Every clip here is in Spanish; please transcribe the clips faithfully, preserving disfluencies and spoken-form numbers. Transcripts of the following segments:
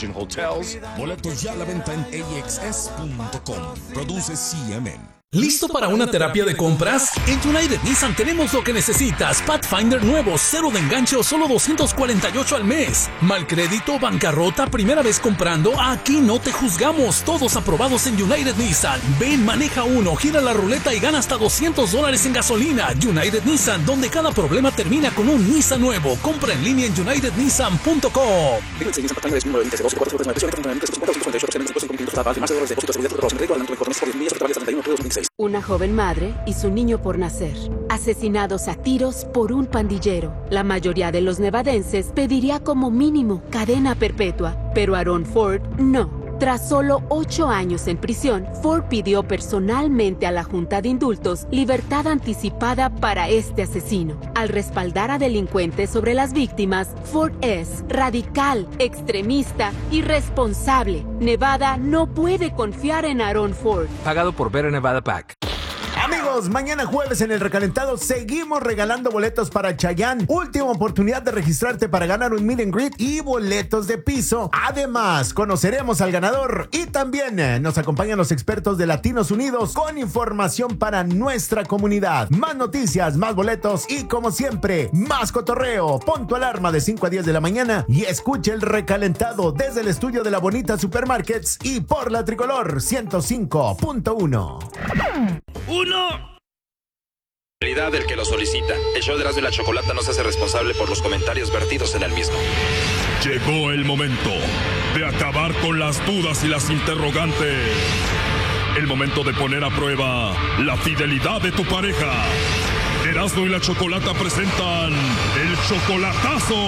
Virgin Hotels. Boletos ya a la venta en A X S punto com. Produce C M N. ¿Listo para una terapia de compras? En United Nissan tenemos lo que necesitas. Pathfinder nuevo, cero de enganche o solo doscientos cuarenta y ocho al mes. Mal crédito, bancarrota, primera vez comprando. Aquí no te juzgamos. Todos aprobados en United Nissan. Ven, maneja uno, gira la ruleta y gana hasta doscientos dólares en gasolina. United Nissan, donde cada problema termina con un Nissan nuevo. Compra en línea en united nissan punto com. Una joven madre y su niño por nacer, asesinados a tiros por un pandillero. La mayoría de los nevadenses pediría como mínimo cadena perpetua, pero Aaron Ford no. Tras solo ocho años en prisión, Ford pidió personalmente a la Junta de Indultos libertad anticipada para este asesino. Al respaldar a delincuentes sobre las víctimas, Ford es radical, extremista y responsable. Nevada no puede confiar en Aaron Ford. Pagado por Better Nevada Pack. Amigos, mañana jueves en El Recalentado seguimos regalando boletos para Chayanne. Última oportunidad de registrarte para ganar un meet and greet y boletos de piso. Además, conoceremos al ganador y también eh, nos acompañan los expertos de Latinos Unidos con información para nuestra comunidad. Más noticias, más boletos y, como siempre, más cotorreo. Pon tu alarma de cinco a diez de la mañana y escucha El Recalentado desde el estudio de La Bonita Supermarkets y por la Tricolor ciento cinco punto uno. ¡Uno! Del que lo solicita. El show de Erasmo y la Chocolata no se hace responsable por los comentarios vertidos en el mismo. Llegó el momento de acabar con las dudas y las interrogantes. El momento de poner a prueba la fidelidad de tu pareja. Erasmo y la Chocolata presentan el chocolatazo.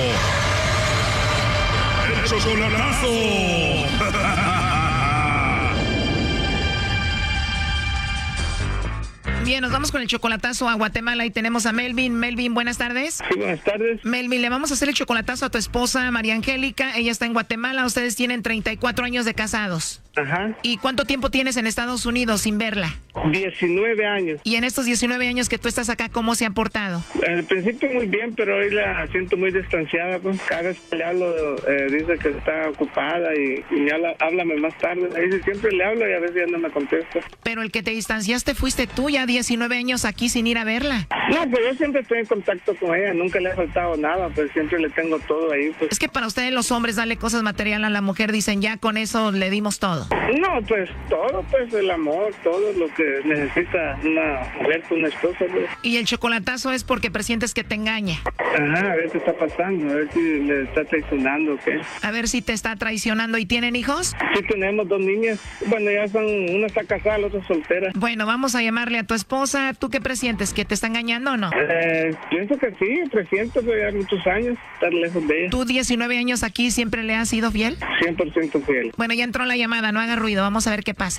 ¡El chocolatazo! Bien, nos vamos con el chocolatazo a Guatemala y tenemos a Melvin. Melvin, buenas tardes. Sí, buenas tardes. Melvin, le vamos a hacer el chocolatazo a tu esposa, María Angélica. Ella está en Guatemala. Ustedes tienen treinta y cuatro años de casados. Ajá. ¿Y cuánto tiempo tienes en Estados Unidos sin verla? diecinueve años. ¿Y en estos diecinueve años que tú estás acá, cómo se han portado? Al principio muy bien, pero hoy la siento muy distanciada. Pues cada vez que le hablo, eh, dice que está ocupada y, y me habla, háblame más tarde. Dice, siempre le hablo y a veces ya no me contesta. Pero el que te distanciaste fuiste tú, ya diecinueve años aquí sin ir a verla. No, pues yo siempre estoy en contacto con ella. Nunca le ha faltado nada, pues siempre le tengo todo ahí. Pues. Es que para ustedes los hombres darle cosas materiales a la mujer, dicen, ya con eso le dimos todo. No, pues todo, pues el amor, todo lo que necesita una mujer, una esposa. Pues. Y el chocolatazo es porque presientes que te engaña. Ajá, a ver qué está pasando, a ver si le está traicionando o qué. A ver si te está traicionando. ¿Y tienen hijos? Sí, tenemos dos niñas. Bueno, ya son, una está casada, la otra soltera. Bueno, vamos a llamarle a tu esposa. ¿Tú qué presientes? ¿Que te está engañando o no? Eh, pienso que sí, presiento, pero ya muchos años estar lejos de ella. ¿Tú diecinueve años aquí siempre le has sido fiel? cien por ciento fiel. Bueno, ya entró la llamada, no haga ruido, vamos a ver qué pasa.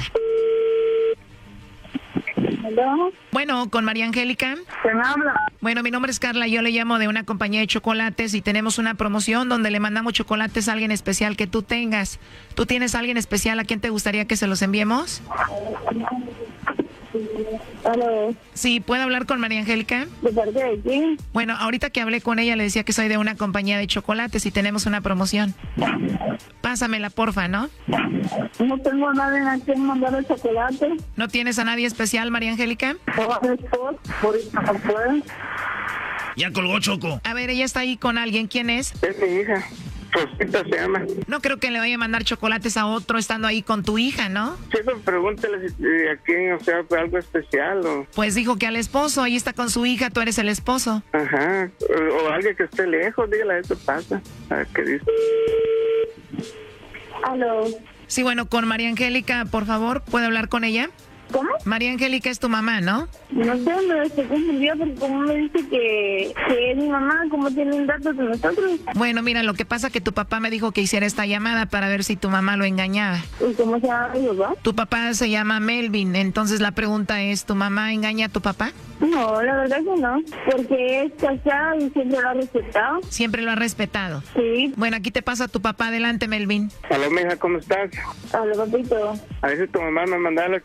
¿Aló? Bueno, con María Angélica. ¿Quién habla? Bueno, mi nombre es Carla, yo le llamo de una compañía de chocolates y tenemos una promoción donde le mandamos chocolates a alguien especial que tú tengas. ¿Tú tienes a alguien especial a quien te gustaría que se los enviemos? ¿Aló? Sí, ¿puedo hablar con María Angélica? ¿De parte de quién? Bueno, ahorita que hablé con ella le decía que soy de una compañía de chocolates y tenemos una promoción. Pásamela, porfa, ¿no? No tengo a nadie a quien mandar el chocolate. ¿No tienes a nadie especial, María Angélica? Ahorita no puedo. Ya colgó, Choco. A ver, ella está ahí con alguien. ¿Quién es? Es mi hija. Rosita se llama. No creo que le vaya a mandar chocolates a otro estando ahí con tu hija, ¿no? Sí, pero pregúntale si eh, a quién, o sea, fue algo especial o... Pues dijo que al esposo, ahí está con su hija, tú eres el esposo. Ajá, o, o alguien que esté lejos, dígale, eso pasa. A ver qué dice. ¿Aló? Sí, bueno, con María Angélica, por favor, ¿puedo hablar con ella? ¿Cómo? María Angélica es tu mamá, ¿no? No sé, me estoy confundida porque como me dice que, que es mi mamá, ¿cómo tienen datos de nosotros? Bueno, mira, lo que pasa es que tu papá me dijo que hiciera esta llamada para ver si tu mamá lo engañaba. ¿Y cómo se llama mi papá? Tu papá se llama Melvin, entonces la pregunta es, ¿tu mamá engaña a tu papá? No, la verdad que no, porque es casada y siempre lo ha respetado. Siempre lo ha respetado. Sí. Bueno, aquí te pasa tu papá, adelante, Melvin. Aló, mija, ¿cómo estás? Hola, papito. A ver si tu mamá me mandaba los chocolates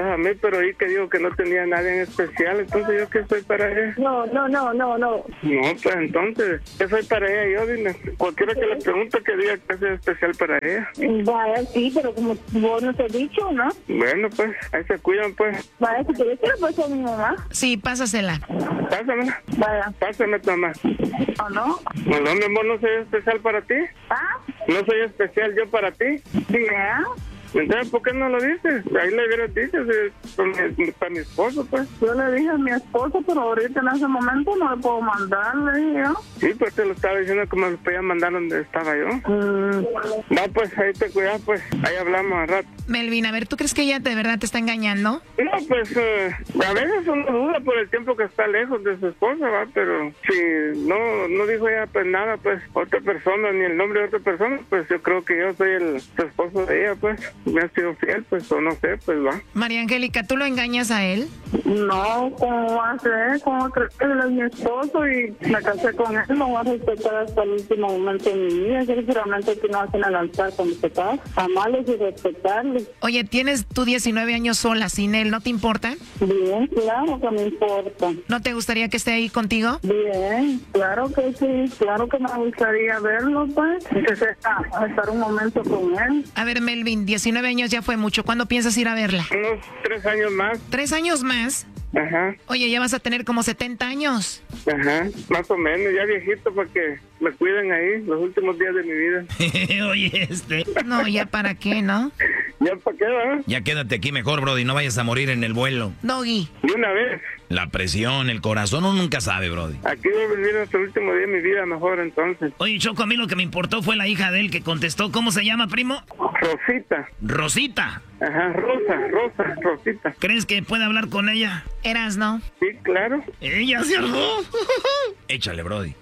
a mí, pero oí que dijo que no tenía nadie en especial, entonces yo qué soy para ella. No, no, no, no, no. No, pues entonces, ¿qué soy para ella? Yo, dime, cualquiera que le pregunte que diga que es especial para ella. Vaya, sí, pero como vos nos has dicho, ¿no? Bueno, pues, ahí se cuidan, pues. Vaya, si quieres que lo pase a mi mamá. Sí, pásasela. Pásamela. Vaya. Pásame tu mamá. ¿O no? No, no, mi amor, no soy especial para ti. ¿Ah? No soy especial yo para ti. ¿Ya? Entonces, ¿por qué no lo dices? Ahí le hubieras dicho, si, para, mi, para mi esposo, pues. Yo le dije a mi esposo, pero ahorita en ese momento no le puedo mandar, le dije yo. Sí, pues te lo estaba diciendo que me lo podía mandar donde estaba yo. Mm. No, pues ahí te cuidas, pues. Ahí hablamos al rato. Melvin, a ver, ¿tú crees que ella de verdad te está engañando? No, pues eh, a veces uno duda por el tiempo que está lejos de su esposa, ¿va? Pero si no no dijo ella pues nada, pues otra persona, ni el nombre de otra persona, pues yo creo que yo soy el su esposo de ella, pues. Me ha sido fiel, pues, o no sé, pues va. María Angélica, ¿tú lo engañas a él? No, ¿cómo va a ser? ¿Cómo crees que él es mi esposo y me casé con él? No voy a respetar hasta el último momento de mi vida. Sinceramente, que no hacen adelantar con mis papás. Amarles y respetarles. Oye, tienes tú diecinueve años sola sin él, ¿no te importa? Bien, claro que me importa. ¿No te gustaría que esté ahí contigo? Bien, claro que sí. Claro que me gustaría verlo, pues. Que se está, estar un momento con él. A ver, Melvin, diecinueve años ya fue mucho. ¿Cuándo piensas ir a verla? Unos tres años más. ¿Tres años más? Ajá. Oye, ya vas a tener como setenta años. Ajá, más o menos, ya viejito para que me cuiden ahí los últimos días de mi vida. Oye, este... No, ya para qué, ¿no? ¿Ya para qué, va? Ya quédate aquí mejor, Brody, no vayas a morir en el vuelo. Doggy. De una vez. La presión, el corazón, uno nunca sabe, Brody. Aquí voy a vivir hasta el último día de mi vida mejor, entonces. Oye, Choco, a mí lo que me importó fue la hija de él que contestó. ¿Cómo se llama, primo? Rosita. Rosita. Ajá, Rosa, Rosa, Rosita. ¿Crees que puede hablar con ella? Eras, ¿no? Sí, claro. Ella se armó. Échale, Brody.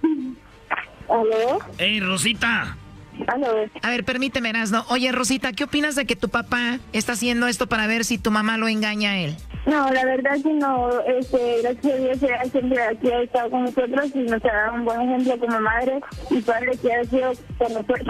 ¿Aló? Ey, Rosita. ¿Aló? A ver, permíteme, Erasno. Oye, Rosita, ¿qué opinas de que tu papá está haciendo esto para ver si tu mamá lo engaña a él? No, la verdad que no. Este, gracias a Dios, ella siempre aquí ha estado con nosotros y nos ha dado un buen ejemplo como madre y padre que ha sido con nosotros.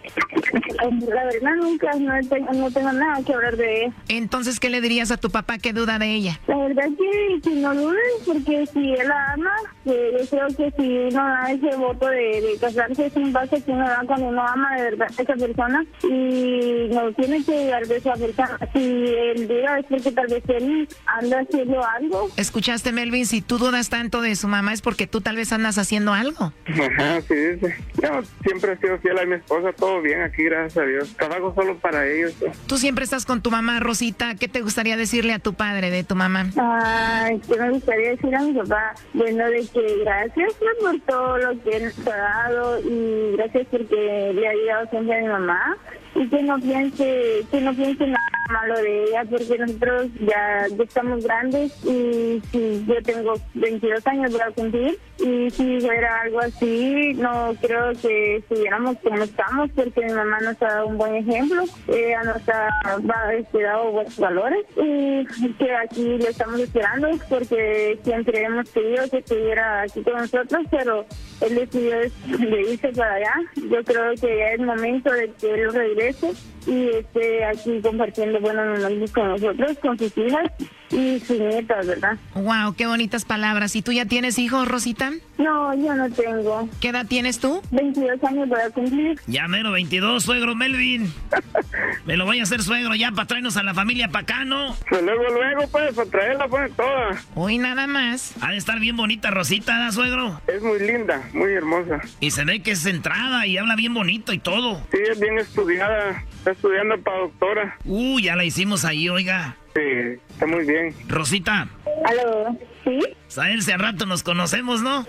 La verdad, nunca no tengo, no tengo nada que hablar de ella. Entonces, ¿qué le dirías a tu papá que duda de ella? La verdad que, que no dudes, porque si él la ama, que yo creo que si uno da ese voto de, de casarse es un paso que uno da cuando uno ama de verdad a esa persona y no tiene que dudar de esa persona. Si él diga es porque tal vez él anda haciendo algo. ¿Escuchaste, Melvin? Si tú dudas tanto de su mamá es porque tú tal vez andas haciendo algo. Ajá, sí, dice. Yo siempre he sido fiel a mi esposa, todo bien aquí, gracias a Dios. Trabajo solo para ellos. ¿Sí? Tú siempre estás con tu mamá, Rosita. ¿Qué te gustaría decirle a tu padre de tu mamá? Ay, que me gustaría decir a mi papá, bueno, de que gracias por todo lo que él nos ha dado y gracias porque le ha ayudado siempre a mi mamá. Y que no piense, que no piense nada malo de ella, porque nosotros ya, ya estamos grandes y si yo tengo veintidós años voy a cumplir y si fuera algo así, no creo que estuviéramos como estamos, porque mi mamá nos ha dado un buen ejemplo, ella nos ha dado buenos valores y que aquí le estamos esperando porque siempre hemos querido que estuviera aquí con nosotros, pero él decidió de irse para allá. Yo creo que ya es momento de que él regrese y esté aquí compartiendo buenos momentos con nosotros, con sus hijas y sus nietas, ¿verdad? Wow, qué bonitas palabras. ¿Y tú ya tienes hijos, Rosita? No, yo no tengo. ¿Qué edad tienes tú? veintidós años voy a cumplir. Ya mero veintidós, suegro Melvin. Me lo voy a hacer suegro ya para traernos a la familia para acá, ¿no? Pues luego, luego, pues, para traerla, pues, toda. Hoy nada más. Ha de estar bien bonita Rosita, ¿da, suegro? Es muy linda, muy hermosa. Y se ve que es centrada y habla bien bonito y todo. Sí, es bien estudiada. Está estudiando para doctora. Uh, ya la hicimos ahí, oiga. Sí, está muy bien. Rosita. ¿Aló? ¿Sí? Saber si al rato nos conocemos, ¿no?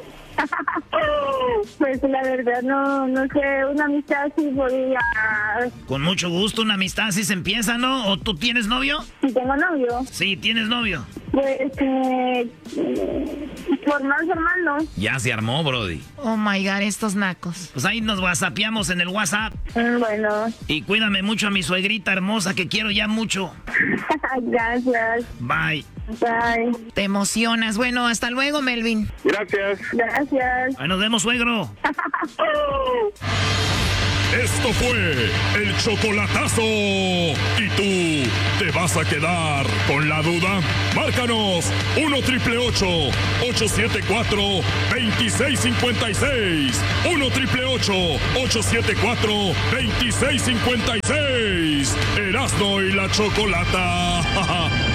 Pues la verdad no, no sé, una amistad sí podría... Con mucho gusto, una amistad así se empieza, ¿no? ¿O tú tienes novio? Sí, tengo novio. Sí, tienes novio. Pues, eh, formal, formal, ¿no? Ya se armó, Brody. Oh my God, estos nacos. Pues ahí nos whatsappeamos en el WhatsApp. Mm, bueno. Y cuídame mucho a mi suegrita hermosa que quiero ya mucho. Gracias. Bye. Bye. Te emocionas. Bueno, hasta luego, Melvin. Gracias. Gracias. Ahí nos vemos, suegro. Esto fue el chocolatazo. ¿Y tú te vas a quedar con la duda? Márcanos uno triple ocho, ochocientos setenta y cuatro, veintiséis cincuenta y seis. uno triple ocho, ochocientos setenta y cuatro, veintiséis cincuenta y seis. Erasmo y la Chocolata.